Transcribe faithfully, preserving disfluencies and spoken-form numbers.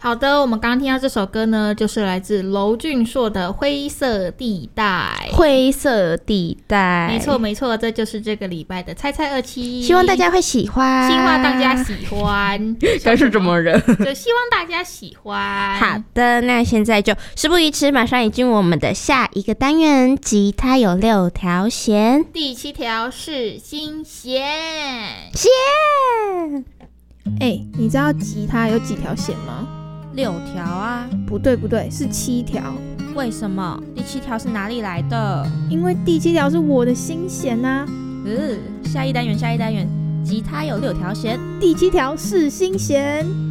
好的，我们刚刚听到这首歌呢，就是来自娄俊硕的《灰色地带》。 灰色地带， 没错没错，这就是这个礼拜的猜猜二七， 希望大家会喜欢， 希望大家喜欢， 该是怎么人？ 就希望大家喜欢。 好的，那现在就事不宜迟，马上已进入我们的下一个单元。吉他有六条弦， 第七条是心弦。 弦， 哎、欸，你知道吉他有几条弦吗？ 六条啊。 不对不对，是七条。 为什么？第七条是哪里来的？ 因为第七条是我的心弦啊。 嗯，下一单元下一单元，吉他有六条弦， 第七条是心弦。